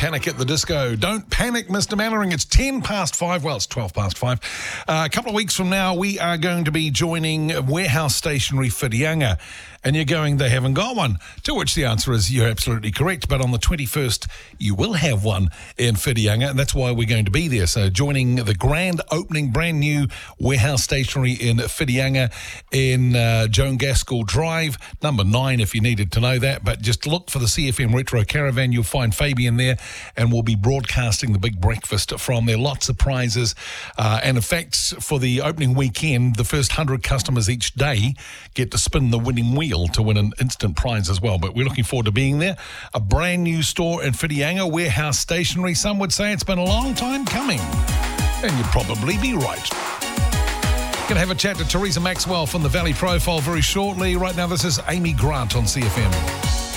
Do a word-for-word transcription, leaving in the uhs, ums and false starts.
Panic at the Disco. Don't panic, Mister Mannering. It's ten past five. Well, it's twelve past five. Uh, a couple of weeks from now, we are going to be joining Warehouse Stationery Whitianga. And you're going, they haven't got one. To which the answer is, you're absolutely correct. But on the twenty-first, you will have one in Whitianga. And that's why we're going to be there. So joining the grand opening, brand new Warehouse Stationery in Whitianga in uh, Joan Gaskell Drive, number nine, if you needed to know that. But just look for the C F M Retro Caravan. You'll find Fabian there. And we'll be broadcasting the big breakfast from there. Lots of prizes. Uh, and in fact, for the opening weekend, the first one hundred customers each day get to spin the winning wheel to win an instant prize as well. But we're looking forward to being there. A brand new store in Whitianga, Warehouse Stationery. Some would say it's been a long time coming. And you'd probably be right. Going to have a chat to Teresa Maxwell from the Valley Profile very shortly. Right now, this is Amy Grant on C F M.